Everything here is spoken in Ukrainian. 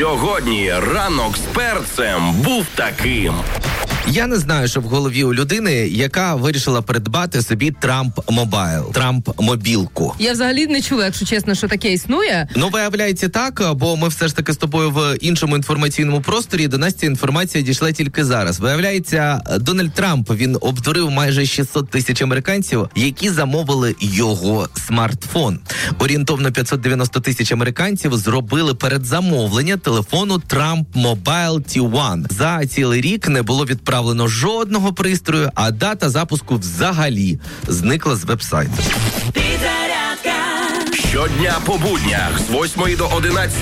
Сьогодні ранок з перцем був таким. Я не знаю, що в голові у людини, яка вирішила придбати собі Трамп Мобайл, Трамп Мобілку. Я взагалі не чула, якщо чесно, що таке існує. Ну, виявляється так, бо ми все ж таки з тобою в іншому інформаційному просторі, до нас ця інформація дійшла тільки зараз. Виявляється, Дональд Трамп, він обдурив майже 600 тисяч американців, які замовили його смартфон. Орієнтовно 590 тисяч американців зробили передзамовлення телефону Трамп Mobile T1. За цілий рік не було відправлено жодного пристрою, а дата запуску взагалі зникла з веб-сайту. Щодня по буднях з 8 до 11